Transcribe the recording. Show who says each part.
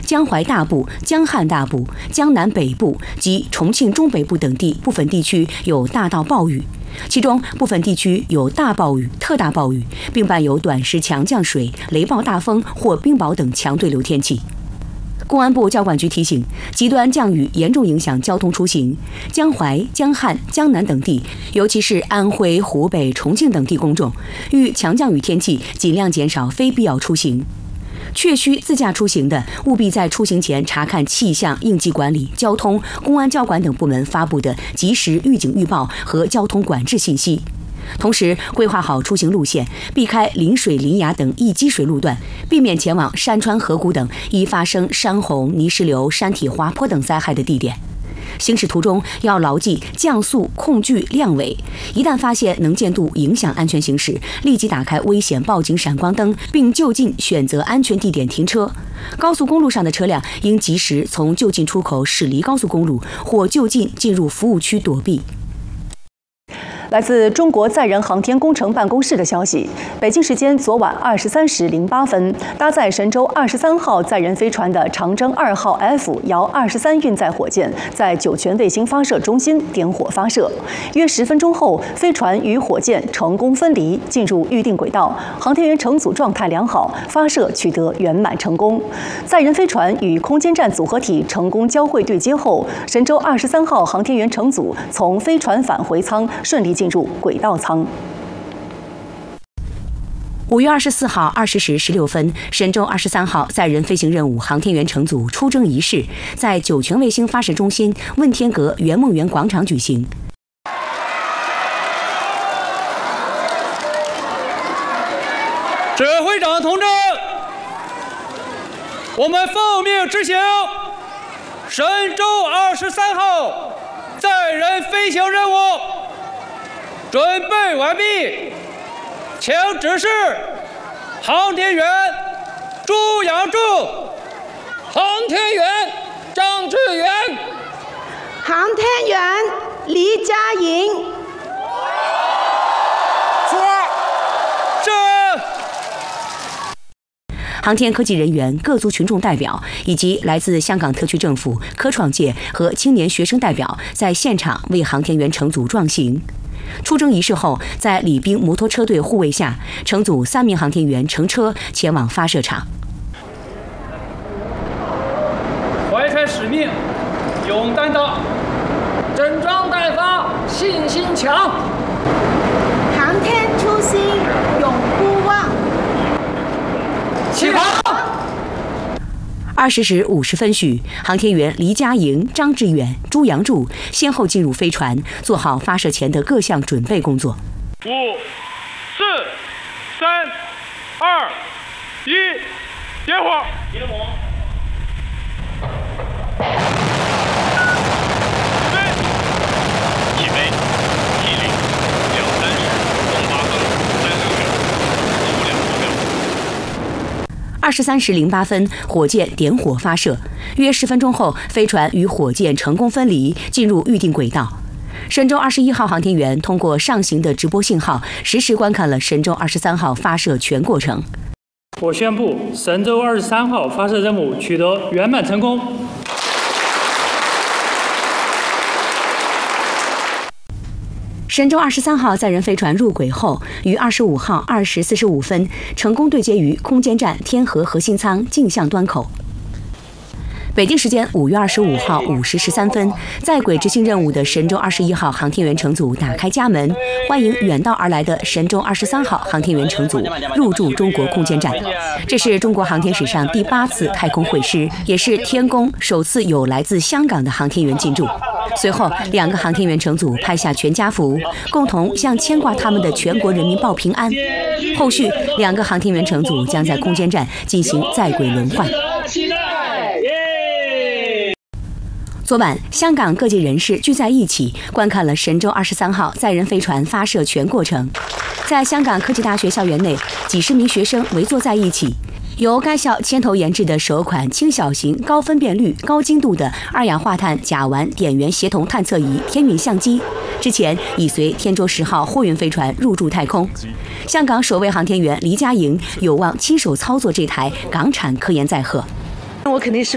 Speaker 1: 江淮大部、江汉大部、江南北部及重庆中北部等地部分地区有大到暴雨，其中部分地区有大暴雨、特大暴雨，并伴有短时强降水、雷暴大风或冰雹等强对流天气。公安部交管局提醒，极端降雨严重影响交通出行，江淮、江汉、江南等地，尤其是安徽、湖北、重庆等地公众，遇强降雨天气尽量减少非必要出行。确需自驾出行的，务必在出行前查看气象、应急管理、交通、公安交管等部门发布的及时预警预报和交通管制信息。同时，规划好出行路线，避开临水、临崖等易积水路段，避免前往山川河谷等易发生山洪、泥石流、山体滑坡等灾害的地点。行驶途中要牢记降速、控距、亮尾，一旦发现能见度影响安全行驶，立即打开危险报警闪光灯，并就近选择安全地点停车。高速公路上的车辆应及时从就近出口驶离高速公路，或就近进入服务区躲避。
Speaker 2: 来自中国载人航天工程办公室的消息，北京时间昨晚23时08分，搭载神舟23号载人飞船的长征2号 F 遥23运载火箭在酒泉卫星发射中心点火发射。约10分钟后，飞船与火箭成功分离，进入预定轨道，航天员乘组状态良好，发射取得圆满成功。载人飞船与空间站组合体成功交会对接后，神舟23号航天员乘组从飞船返回舱顺利进入轨道舱。
Speaker 1: 5月24号20时16分，神舟23号载人飞行任务航天员乘组出征仪式在酒泉卫星发射中心问天阁圆梦园广场举行。
Speaker 3: 指挥长同志，我们奉命执行神舟23号载人飞行任务。准备完毕，请指示航天员朱杨柱、航天员张志远、
Speaker 4: 航天员黎佳莹。
Speaker 1: 航天科技人员、各族群众代表以及来自香港特区政府、科创界和青年学生代表在现场为航天员乘组壮行。出征仪式后，在礼宾摩托车队护卫下，乘组3名航天员乘车前往发射场。
Speaker 3: 怀揣使命，勇担当，整装待发，信心强。
Speaker 4: 航天初心永不忘。
Speaker 3: 起航。
Speaker 1: 20时50分许，航天员黎佳莹、张志远、朱杨柱先后进入飞船，做好发射前的各项准备工作。
Speaker 3: 5、4、3、2、1，点火！
Speaker 1: 23时08分，火箭点火发射。约10分钟后，飞船与火箭成功分离，进入预定轨道。神舟21号航天员通过上行的直播信号，实时观看了神舟23号发射全过程。
Speaker 5: 我宣布，神舟23号发射任务取得圆满成功。
Speaker 1: 神舟23号载人飞船入轨后，于25号2时45分成功对接于空间站天河核心舱径向端口。北京时间5月25号5时13分，在轨执行任务的神舟21号航天员乘组打开家门，欢迎远道而来的神舟23号航天员乘组入驻中国空间站。这是中国航天史上第8次太空会师，也是天宫首次有来自香港的航天员进驻。随后，2个航天员乘组拍下全家福，共同向牵挂他们的全国人民报平安。后续2个航天员乘组将在空间站进行在轨轮换。昨晚，香港各界人士聚在一起，观看了神舟23号载人飞船发射全过程。在香港科技大学校园内，几十名学生围坐在一起。由该校牵头研制的首款轻小型、高分辨率、高精度的2氧化碳甲烷碘源协同探测仪天运相机，之前已随天舟10号货运飞船入驻太空。香港首位航天员黎佳莹有望亲手操作这台港产科研载荷。
Speaker 6: 我肯定是